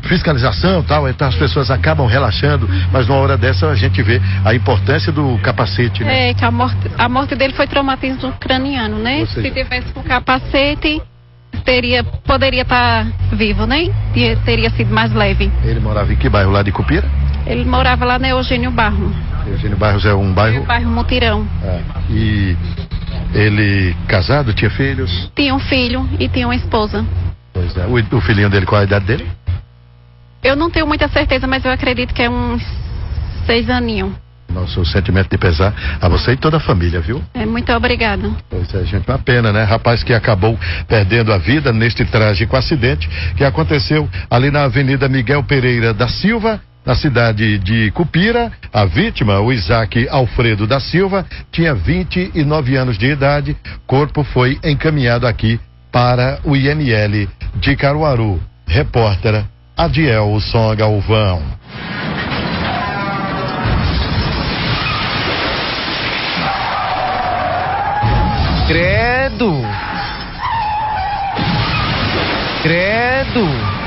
fiscalização e tal, então as pessoas acabam relaxando, mas numa hora dessa a gente vê a importância do capacete, né? É, que a morte dele foi traumatismo craniano, né? Ou seja, se tivesse com capacete, poderia estar vivo, né? E teria sido mais leve. Ele morava em que bairro? Lá de Cupira? Ele morava lá na Eugênio Barro. Eugênio Barros é um bairro? É o bairro Mutirão. E ele casado, tinha filhos? Tinha um filho e tinha uma esposa. Pois é. O filhinho dele, qual a idade dele? Eu não tenho muita certeza, mas eu acredito que é uns 6 aninhos. Nosso sentimento de pesar a você e toda a família, viu? Muito obrigada. Pois é, gente, uma pena, né? Rapaz que acabou perdendo a vida neste trágico acidente que aconteceu ali na Avenida Miguel Pereira da Silva, na cidade de Cupira. A vítima, o Isaac Alfredo da Silva, tinha 29 anos de idade. Corpo foi encaminhado aqui para o IML de Caruaru. Repórter Adielson Galvão. Credo! Credo!